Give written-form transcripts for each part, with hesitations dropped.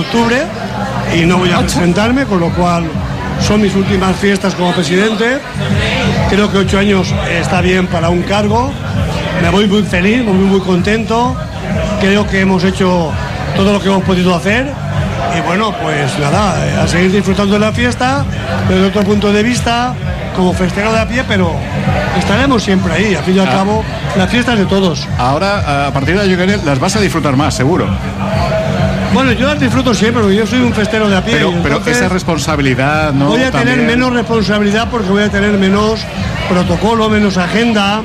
octubre y no voy a presentarme, con lo cual son mis últimas fiestas como presidente. Creo que 8 años está bien para un cargo. Me voy muy feliz, muy contento. Creo que hemos hecho todo lo que hemos podido hacer. Y bueno, pues nada, a seguir disfrutando de la fiesta, desde otro punto de vista, como festero de a pie, pero estaremos siempre ahí. Al fin y al cabo, la fiesta es de todos. Ahora, a partir de ayer, las vas a disfrutar más, seguro. Bueno, yo las disfruto siempre, porque yo soy un festero de a pie. Pero esa responsabilidad, ¿no? Voy a tener menos responsabilidad porque voy a tener menos protocolo, menos agenda.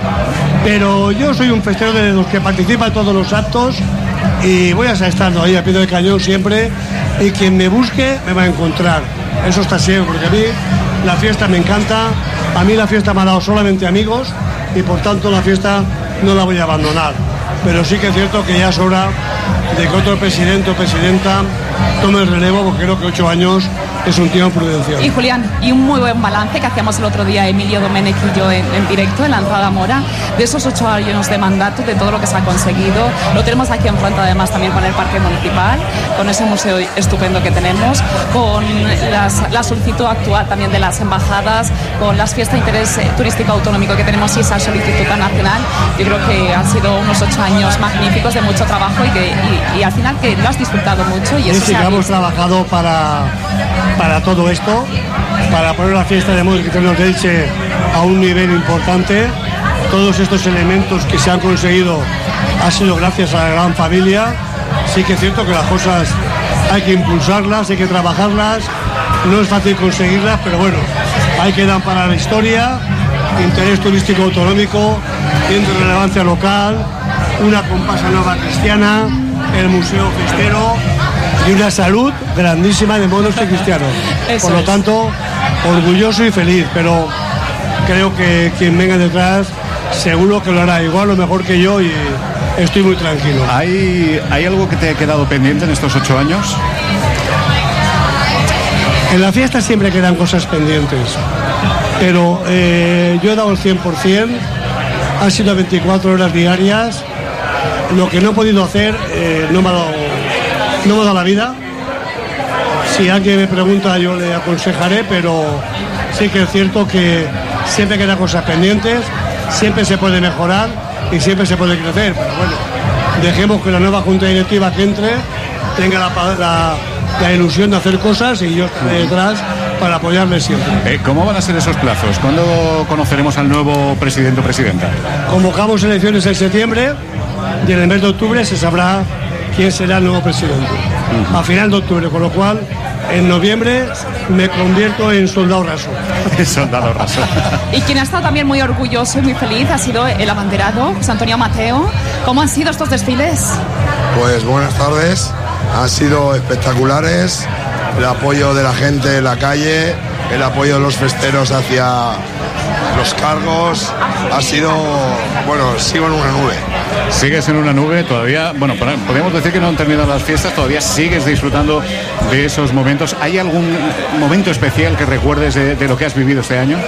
Pero yo soy un festero de los que participa en todos los actos y voy a estar estando ahí a pie del cañón siempre. Y quien me busque me va a encontrar. Eso está siempre, porque a mí la fiesta me encanta. A mí la fiesta me ha dado solamente amigos y por tanto la fiesta no la voy a abandonar. Pero sí que es cierto que ya es hora de que otro presidente o presidenta tome el relevo, porque creo que 8 años es un tiempo prudencial. Y Julián, y un muy buen balance que hacíamos el otro día Emilio Domenech y yo en directo en la entrada Mora, de esos 8 años de mandato, de todo lo que se ha conseguido. Lo tenemos aquí enfrente además también con el Parque Municipal, con ese museo estupendo que tenemos, con la solicitud actual también de las embajadas, con las fiestas de interés turístico autonómico que tenemos y esa solicitud tan nacional. Yo creo que han sido unos 8 años magníficos de mucho trabajo y al final que lo has disfrutado mucho. Y eso sí, que hemos trabajado para todo esto, para poner la fiesta de moda que nos Elche a un nivel importante. Todos estos elementos que se han conseguido ha sido gracias a la gran familia. Sí que es cierto que las cosas hay que impulsarlas, hay que trabajarlas, no es fácil conseguirlas, pero bueno, ahí quedan para la historia. Interés turístico autonómico, tiene relevancia local, una comparsa nueva cristiana, el museo festero y una salud grandísima de modos y cristianos. Por lo tanto, orgulloso y feliz, pero creo que quien venga detrás seguro que lo hará igual o mejor que yo y estoy muy tranquilo. ¿Hay algo que te ha quedado pendiente en estos 8 años? En la fiesta siempre quedan cosas pendientes, pero yo he dado el 100%, han sido 24 horas diarias. Lo que no he podido hacer no me ha dado la vida. Si alguien me pregunta yo le aconsejaré, pero sí que es cierto que siempre quedan cosas pendientes, siempre se puede mejorar y siempre se puede crecer, pero bueno, dejemos que la nueva junta directiva que entre tenga la ilusión de hacer cosas y yo estaré detrás para apoyarle siempre. ¿Cómo van a ser esos plazos? ¿Cuándo conoceremos al nuevo presidente o presidenta? Convocamos elecciones en septiembre y en el mes de octubre se sabrá quién será el nuevo presidente. A final de octubre, con lo cual en noviembre me convierto en soldado raso. Soldado raso. Y quien ha estado también muy orgulloso y muy feliz ha sido el abanderado, José Antonio Mateo. ¿Cómo han sido estos desfiles? Pues buenas tardes, han sido espectaculares, el apoyo de la gente en la calle, el apoyo de los festeros hacia los cargos, ha sido, bueno, sigo en una nube. Sigues en una nube todavía, bueno, podemos decir que no han terminado las fiestas, todavía sigues disfrutando de esos momentos. ¿Hay algún momento especial que recuerdes de lo que has vivido este año?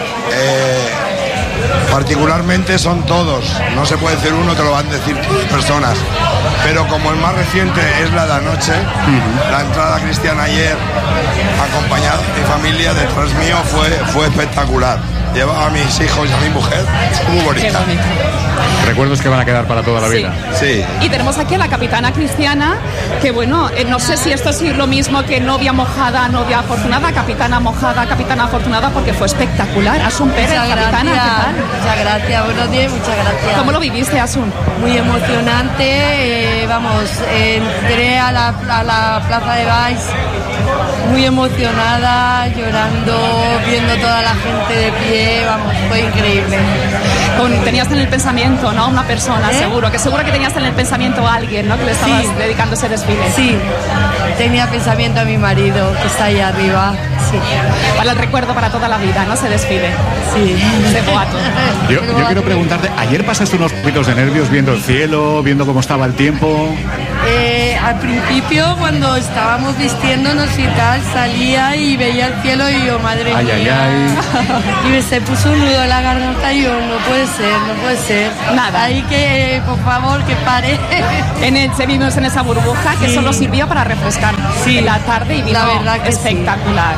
Particularmente son todos, no se puede decir uno, te lo van a decir personas, pero como el más reciente es la de anoche, la entrada cristiana ayer, acompañada de mi familia detrás mío, fue espectacular. Llevaba a mis hijos y a mi mujer, muy bonita. Recuerdos que van a quedar para toda la vida. Sí. Y tenemos aquí a la capitana cristiana, que bueno, no sé si esto es lo mismo que novia mojada, novia afortunada, capitana mojada, capitana afortunada, porque fue espectacular. Asun Pérez, capitana, ¿qué tal? Muchas gracias, buenos días, muchas gracias. ¿Cómo lo viviste, Asun? Muy emocionante, entré a la plaza de Valls muy emocionada, llorando, viendo toda la gente de pie, fue increíble. Tenías en el pensamiento, ¿no? Una persona, seguro que tenías en el pensamiento a alguien, ¿no? Que le estabas dedicando ese desfile. Sí, tenía pensamiento a mi marido, que está ahí arriba, sí. Para el recuerdo para toda la vida, ¿no? Se despide. Sí. De boato. Yo quiero preguntarte, ¿ayer pasaste unos poquitos de nervios viendo el cielo, viendo cómo estaba el tiempo? al principio cuando estábamos vistiéndonos y tal, salía y veía el cielo y yo, madre mía. Y se puso un nudo en la garganta y yo, no puede ser. Nada. Hay que, por favor, que pare. En Elche vimos en esa burbuja que solo sirvió para refrescar la tarde y vino la verdad que espectacular.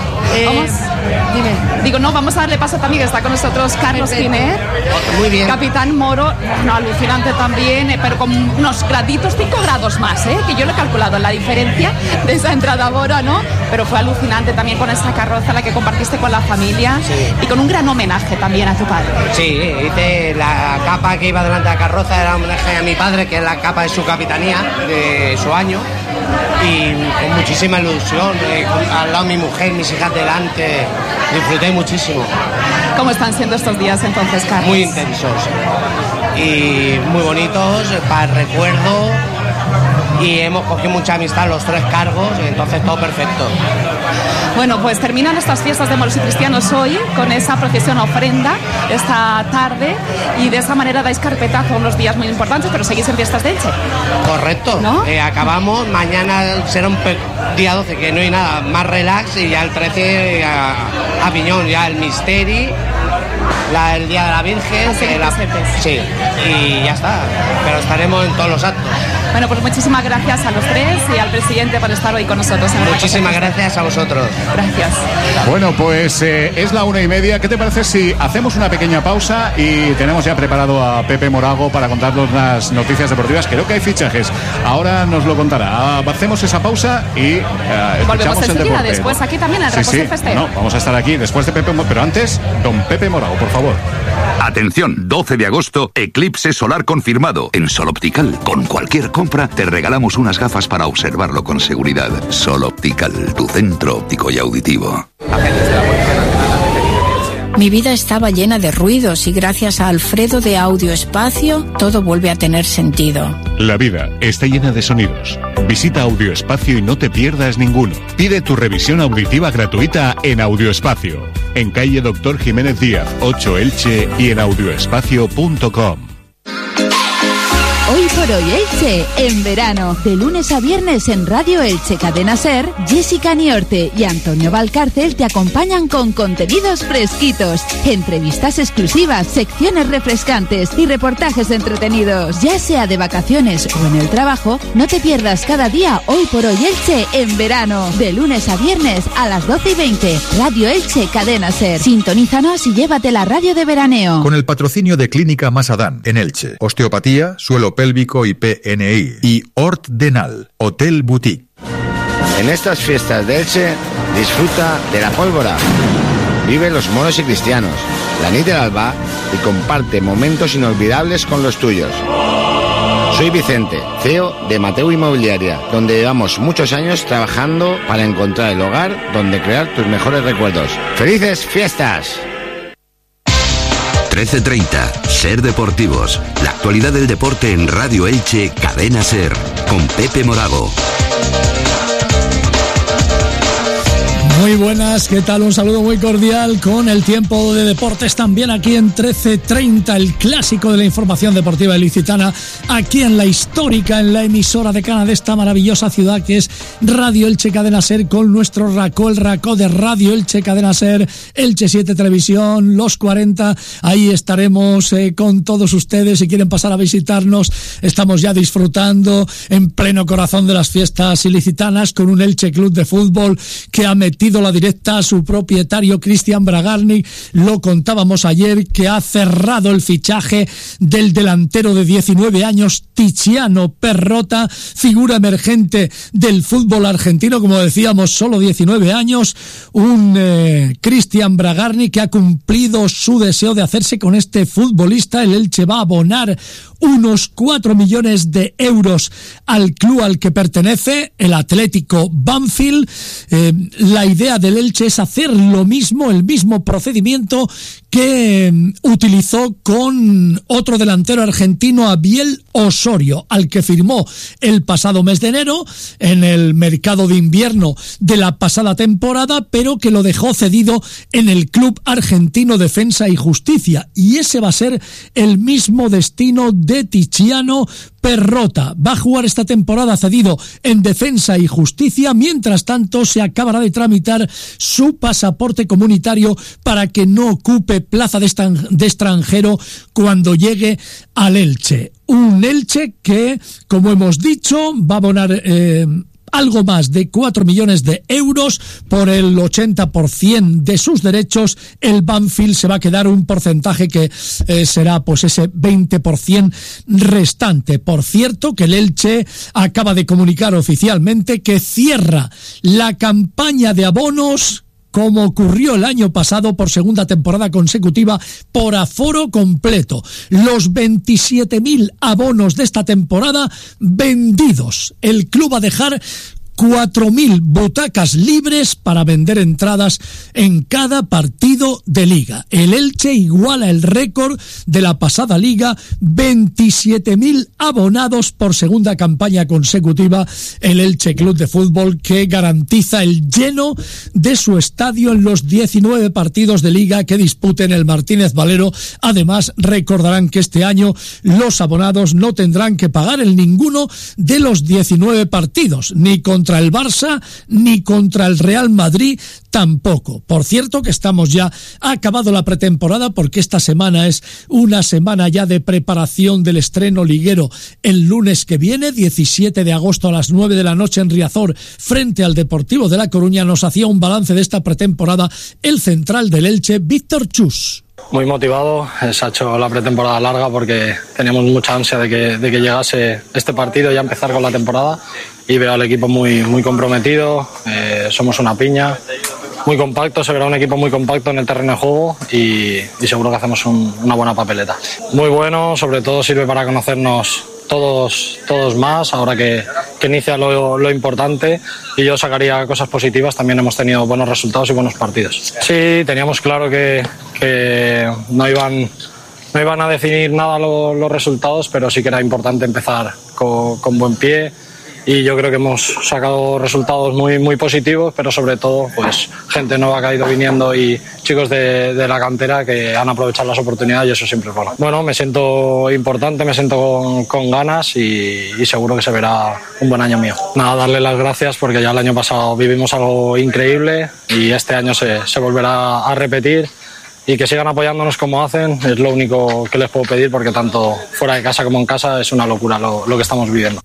Vamos a darle paso también, que está con nosotros Carlos Giner. Muy bien. Capitán Moro, alucinante también, pero con unos graditos, 5 grados más, que yo lo he calculado la diferencia de esa entrada a Moro, ¿no? Pero fue alucinante también con esa carroza la que compartiste con la familia y con un gran homenaje también a tu padre. Sí, hice la capa que iba delante de la carroza, era un homenaje a mi padre, que es la capa de su capitanía, de su año, y con muchísima ilusión, al lado de mi mujer, mis hijas delante, disfruté muchísimo. ¿Cómo están siendo estos días entonces, Carlos? Muy intensos y muy bonitos para el recuerdo, y hemos cogido mucha amistad los 3 cargos, entonces todo perfecto. Bueno, pues terminan estas fiestas de Moros y Cristianos hoy con esa procesión ofrenda esta tarde, y de esa manera dais carpetazo a unos días muy importantes, pero seguís en fiestas de Elche. Correcto, ¿no? Acabamos, mañana será un día 12 que no hay nada, más relax, y ya el 13 a Piñón, ya el Misteri, el Día de la Virgen, sí, y ya está, pero estaremos en todos los actos. Bueno, pues muchísimas gracias a los 3 y al presidente por estar hoy con nosotros. Muchísimas gracias a vosotros. Gracias. Bueno, pues es la 1:30. ¿Qué te parece si hacemos una pequeña pausa y tenemos ya preparado a Pepe Morago para contarnos las noticias deportivas? Creo que hay fichajes. Ahora nos lo contará. Hacemos esa pausa y volvemos escuchamos el deporte. Después aquí también el Racos del Festero. No, vamos a estar aquí después de Pepe, pero antes, don Pepe Morago, por favor. Atención, 12 de agosto, eclipse solar confirmado. En Sol Optical, con cualquier compra, te regalamos unas gafas para observarlo con seguridad. Sol Optical, tu centro óptico y auditivo. Mi vida estaba llena de ruidos y gracias a Alfredo de Audio Espacio, todo vuelve a tener sentido. La vida está llena de sonidos. Visita Audio Espacio y no te pierdas ninguno. Pide tu revisión auditiva gratuita en Audio Espacio, en calle Doctor Jiménez Díaz, 8 Elche, y en audioespacio.com. Hoy por hoy Elche, en verano, de lunes a viernes en Radio Elche Cadena Ser, Jessica Niorte y Antonio Valcárcel te acompañan con contenidos fresquitos, entrevistas exclusivas, secciones refrescantes y reportajes entretenidos. Ya sea de vacaciones o en el trabajo, no te pierdas cada día Hoy por hoy Elche en verano, de lunes a viernes a las 12:20, Radio Elche Cadena Ser. Sintonízanos y llévate la radio de veraneo. Con el patrocinio de Clínica Masadán en Elche, osteopatía, suelo pélvico y PNI, y Hort Denal, Hotel Boutique. En estas fiestas de Elche, disfruta de la pólvora. Vive los moros y cristianos, la nit del alba, y comparte momentos inolvidables con los tuyos. Soy Vicente, CEO de Mateu Inmobiliaria, donde llevamos muchos años trabajando para encontrar el hogar donde crear tus mejores recuerdos. ¡Felices fiestas! 13:30, Ser Deportivos. La actualidad del deporte en Radio Elche, Cadena Ser, con Pepe Morago. Muy buenas, ¿qué tal? Un saludo muy cordial con el tiempo de deportes también aquí en 13:30, el clásico de la información deportiva ilicitana, aquí en la histórica, en la emisora decana de esta maravillosa ciudad que es Radio Elche Cadena Ser, con nuestro racó, el racó de Radio Elche Cadena Ser, Elche 7 Televisión, los 40, ahí estaremos con todos ustedes. Si quieren pasar a visitarnos, estamos ya disfrutando en pleno corazón de las fiestas ilicitanas con un Elche Club de Fútbol que ha metido la directa a su propietario Cristian Bragarnik. Lo contábamos ayer, que ha cerrado el fichaje del delantero de 19 años Tiziano Perrotta, figura emergente del fútbol argentino, como decíamos, solo 19 años, un Cristian Bragarnik que ha cumplido su deseo de hacerse con este futbolista. El Elche va a abonar unos 4 millones de euros al club al que pertenece, el Atlético Banfield. La idea del Elche es hacer lo mismo, el mismo procedimiento que utilizó con otro delantero argentino, Abiel Osorio, al que firmó el pasado mes de enero en el mercado de invierno de la pasada temporada, pero que lo dejó cedido en el club argentino Defensa y Justicia, y ese va a ser el mismo destino de Tiziano Perrotta. Va a jugar esta temporada cedido en Defensa y Justicia. Mientras tanto, se acabará de tramitar su pasaporte comunitario para que no ocupe plaza de extranjero cuando llegue al Elche. Un Elche que, como hemos dicho, va a abonar algo más de 4 millones de euros por el 80% de sus derechos. El Banfield se va a quedar un porcentaje que será pues ese 20% restante. Por cierto, que el Elche acaba de comunicar oficialmente que cierra la campaña de abonos, como ocurrió el año pasado por segunda temporada consecutiva, por aforo completo. Los 27.000 abonos de esta temporada vendidos. El club va a dejar 4.000 butacas libres para vender entradas en cada partido de liga. El Elche iguala el récord de la pasada liga, 27.000 abonados por segunda campaña consecutiva. El Elche Club de Fútbol, que garantiza el lleno de su estadio en los 19 partidos de liga que disputen el Martínez Valero. Además, recordarán que este año los abonados no tendrán que pagar en ninguno de los 19 partidos, ni contra el Barça ni contra el Real Madrid tampoco. Por cierto, que estamos ya acabado la pretemporada, porque esta semana es una semana ya de preparación del estreno liguero el lunes que viene, 17 de agosto a las 9 de la noche en Riazor, frente al Deportivo de La Coruña. Nos hacía un balance de esta pretemporada el central del Elche, Víctor Chus. Muy motivado, se ha hecho la pretemporada larga porque teníamos mucha ansia de que llegase este partido y a empezar con la temporada, y veo al equipo muy comprometido. Somos una piña, muy compacto, se verá un equipo muy compacto en el terreno de juego y seguro que hacemos una buena papeleta. Muy bueno, sobre todo sirve para conocernos todos más, ahora que inicia lo importante, y yo sacaría cosas positivas. También hemos tenido buenos resultados y buenos partidos. Sí, teníamos claro que no iban a definir nada los resultados, pero sí que era importante empezar con buen pie, y yo creo que hemos sacado resultados muy positivos, pero sobre todo pues gente nueva que ha ido viniendo y chicos de la cantera que han aprovechado las oportunidades, y eso siempre es bueno. Bueno, me siento importante, me siento con ganas y seguro que se verá un buen año mío. Nada, darle las gracias porque ya el año pasado vivimos algo increíble y este año se volverá a repetir. Y que sigan apoyándonos como hacen, es lo único que les puedo pedir, porque tanto fuera de casa como en casa es una locura lo que estamos viviendo.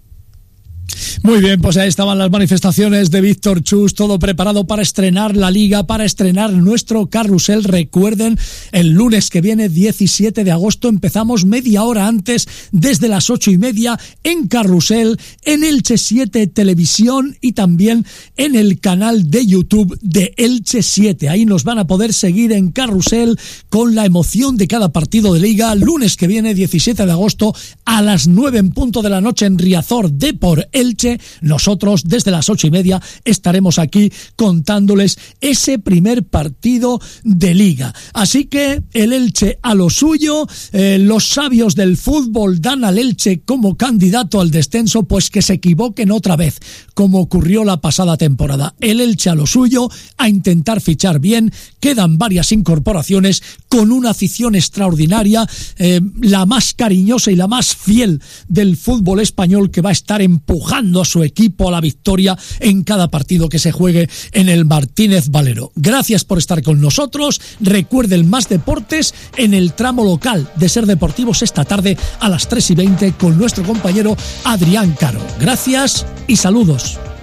Muy bien, pues ahí estaban las manifestaciones de Víctor Chus, todo preparado para estrenar la Liga, para estrenar nuestro carrusel. Recuerden, el lunes que viene, 17 de agosto, empezamos media hora antes, desde las 8:30, en Carrusel, en Elche 7 Televisión y también en el canal de YouTube de Elche 7. Ahí nos van a poder seguir en Carrusel con la emoción de cada partido de Liga. Lunes que viene, 17 de agosto, a las 9 en punto de la noche en Riazor, Depor Elche. Nosotros desde las 8:30 estaremos aquí contándoles ese primer partido de Liga. Así que el Elche a lo suyo, los sabios del fútbol dan al Elche como candidato al descenso, pues que se equivoquen otra vez, como ocurrió la pasada temporada. El Elche a lo suyo, a intentar fichar bien. Quedan varias incorporaciones con una afición extraordinaria, la más cariñosa y la más fiel del fútbol español, que va a estar empujando a su equipo a la victoria en cada partido que se juegue en el Martínez Valero. Gracias por estar con nosotros. Recuerden, más deportes en el tramo local de Ser Deportivos esta tarde a las 3:20 con nuestro compañero Adrián Caro. Gracias y saludos.